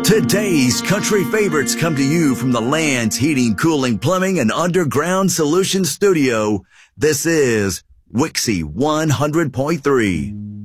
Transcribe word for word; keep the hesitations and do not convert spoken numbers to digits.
Today's country favorites come to you from the Land's Heating, Cooling, Plumbing, and Underground Solutions Studio. This is Wixie one hundred point three.